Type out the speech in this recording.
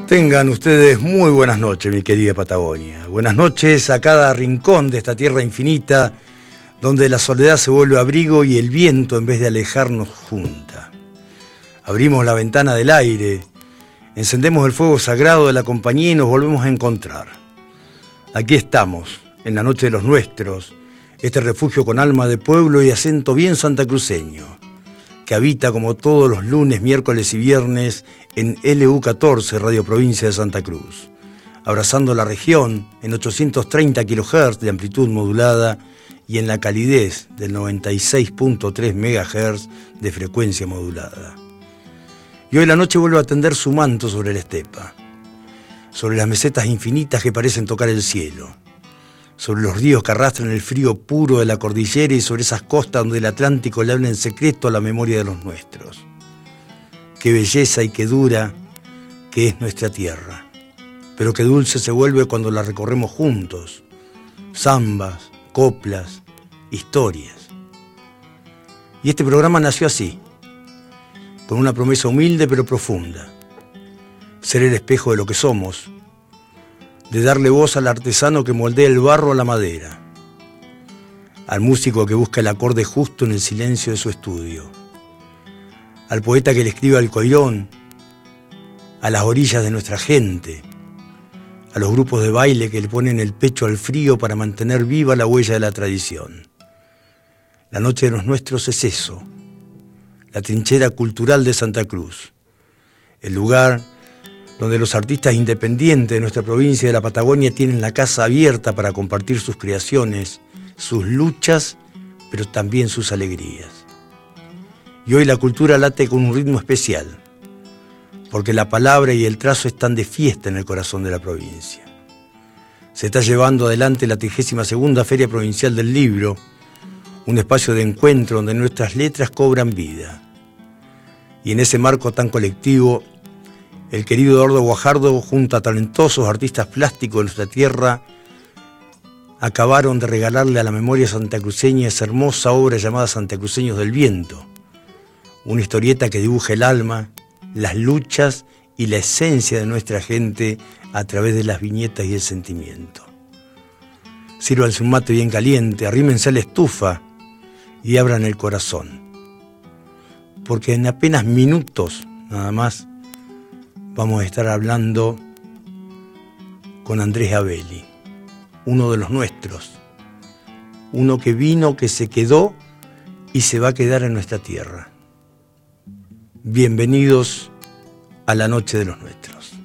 Tengan ustedes muy buenas noches, mi querida Patagonia. Buenas noches a cada rincón de esta tierra infinita, donde la soledad se vuelve abrigo y el viento, en vez de alejarnos, junta. Abrimos la ventana del aire, encendemos el fuego sagrado de la compañía y nos volvemos a encontrar. Aquí estamos, en la noche de los nuestros, este refugio con alma de pueblo y acento bien santacruceño, que habita como todos los lunes, miércoles y viernes en LU14, Radio Provincia de Santa Cruz, abrazando la región en 830 kHz de amplitud modulada y en la calidez del 96.3 MHz de frecuencia modulada. Y hoy la noche vuelve a tender su manto sobre la estepa, sobre las mesetas infinitas que parecen tocar el cielo, sobre los ríos que arrastran el frío puro de la cordillera y sobre esas costas donde el Atlántico le habla en secreto a la memoria de los nuestros. Qué belleza y qué dura que es nuestra tierra, pero qué dulce se vuelve cuando la recorremos juntos. Zambas, coplas, historias. Y este programa nació así, con una promesa humilde pero profunda: ser el espejo de lo que somos, de darle voz al artesano que moldea el barro a la madera, al músico que busca el acorde justo en el silencio de su estudio, al poeta que le escribe al coirón, a las orillas de nuestra gente, a los grupos de baile que le ponen el pecho al frío para mantener viva la huella de la tradición. La noche de los nuestros es eso, la trinchera cultural de Santa Cruz, el lugar donde los artistas independientes de nuestra provincia de la Patagonia tienen la casa abierta para compartir sus creaciones, sus luchas, pero también sus alegrías. Y hoy la cultura late con un ritmo especial, porque la palabra y el trazo están de fiesta en el corazón de la provincia. Se está llevando adelante la 32ª Feria Provincial del Libro, un espacio de encuentro donde nuestras letras cobran vida. Y en ese marco tan colectivo, el querido Eduardo Guajardo, junto a talentosos artistas plásticos de nuestra tierra, acabaron de regalarle a la memoria santacruceña esa hermosa obra llamada Santacruceños del Viento, una historieta que dibuja el alma, las luchas y la esencia de nuestra gente a través de las viñetas y el sentimiento. Sírvanse un mate bien caliente, arrímense a la estufa y abran el corazón, porque en apenas minutos nada más vamos a estar hablando con Andrés Abeli, uno de los nuestros, uno que vino, que se quedó y se va a quedar en nuestra tierra. Bienvenidos a la noche de los nuestros.